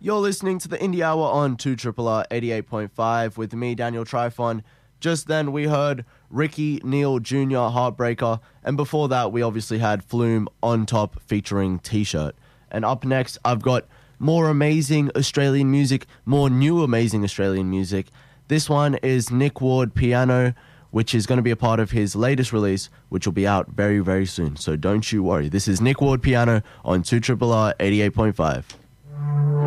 You're listening to the Indie Hour on 2RRR 88.5 with me, Daniel Trifon. Just then we heard Ricky Neal Jr. Heartbreaker, and before that we obviously had Flume On Top featuring T-Shirt. And up next I've got more amazing Australian music, more new amazing Australian music. This one is Nick Ward Piano, which is going to be a part of his latest release, which will be out very, very soon. So don't you worry. This is Nick Ward Piano on 2RRR 88.5.